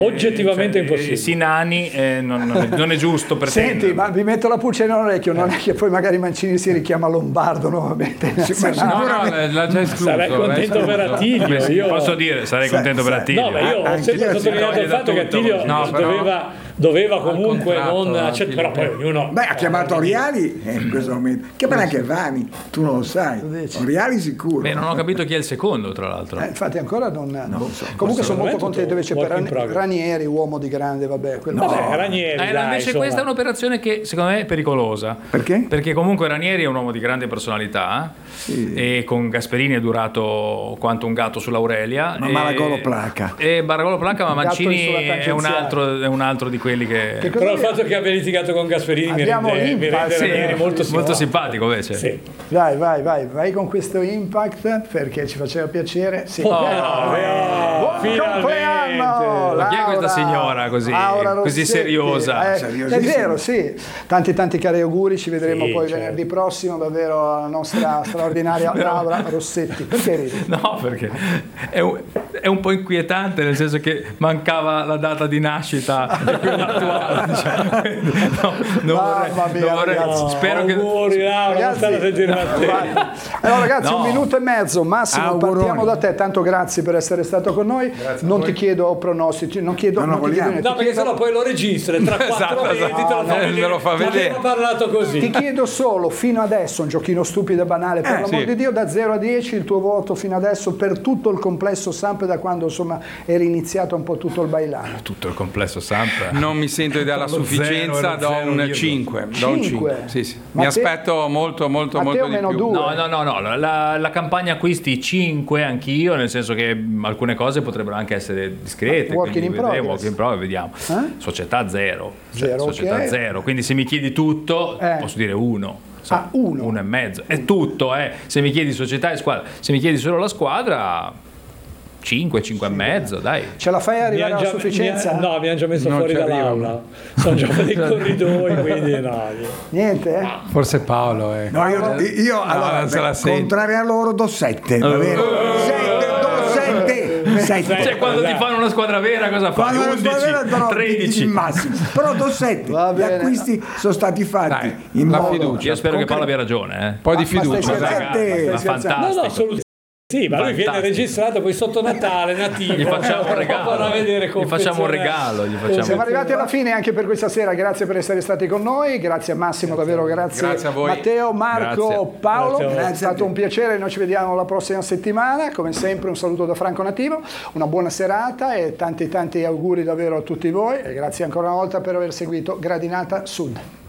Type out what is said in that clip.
oggettivamente impossibile. Sinani non è giusto pretendere. Senti, ma vi metto la pulce nell'orecchio, non è che poi magari Mancini si richiama Lombardo nuovamente. L'ha già escluso. Sarei contento per Attilio. Io posso dire, sarei contento per Attilio. No, ma io ho sempre sottolineato il fatto che Attilio doveva comunque non accettare, però poi ognuno. Beh, ha chiamato Oriali in questo momento. Che bella anche Vani, tu non lo sai. Oriali sicuro. Beh, non ho capito chi è il secondo, tra l'altro. Infatti ancora non so. Comunque Comunque sono molto contento invece per Ranieri, uomo di grande, vabbè. Ranieri, invece questa è un'operazione che secondo me è pericolosa. Perché? Perché comunque Ranieri è un uomo di grande personalità e con Gasperini è durato quanto un gatto sull'Aurelia. Ma Maragolo placa. Maragolo placa, ma Mancini è un altro di quelli che però il fatto che abbia litigato con Gasperini mi rende Ranieri molto simpatico invece. Sì. Vai con questo Impact perché ci faceva piacere. Sì. Buon compleanno! Ma chi è questa signora così seriosa? È vero, sì. Tanti cari auguri, ci vedremo poi venerdì prossimo, davvero la nostra straordinaria Laura Rossetti. Perché ridi? No, perché è un po' inquietante, nel senso che mancava la data di nascita di quella attuale. Spero auguri, che Laura, non stare a sentire allora ragazzi, 1 minuto e mezzo Massimo, partiamo da te, tanto grazie per essere stato con noi. Non ti chiedo pronostici, non chiedo perché sennò poi lo registra tra 4 mesi te lo fa vedere. Abbiamo parlato così. Ti chiedo solo, fino adesso, un giochino stupido e banale, per l'amor di Dio, da 0 a 10 il tuo voto fino adesso per tutto il complesso Samp, da quando insomma era iniziato un po' tutto il bailano. Tutto il complesso Samp. Non mi sento di dare la sufficienza, do un 5. Sì. Mi aspetto molto di più. No, la campagna acquisti 5 anch'io, nel senso che alcune cose potrebbero anche essere discrete, working in progress, vediamo. Società 0, società 0, quindi se mi chiedi tutto posso dire 1. 1,5 è tutto, se mi chiedi società e squadra, se mi chiedi solo la squadra 5 e mezzo, dai. Ce la fai arrivare alla sufficienza? No, mi hanno già messo fuori dall'aula. Sono già nei corridoi, quindi no. Niente? Forse Paolo. No, io allora, contrario a loro do 7, va bene? 7. Cioè, quando ti fanno una squadra vera cosa fai? 11, 13 il massimo. Però do 7. Gli acquisti sono stati fatti in modo fiducia. Io spero che Paolo abbia ragione, Un po' di fiducia. Ma fantastico. No, assolutamente. Sì, ma lui viene registrato poi sotto Natale, nativo. Gli facciamo un regalo. Gli facciamo un regalo. Siamo arrivati alla fine anche per questa sera. Grazie per essere stati con noi. Grazie a Massimo, davvero grazie a voi. Matteo, Marco, Paolo. È stato un piacere. Noi ci vediamo la prossima settimana. Come sempre un saluto da Franco Nativo. Una buona serata e tanti auguri davvero a tutti voi. E grazie ancora una volta per aver seguito Gradinata Sud.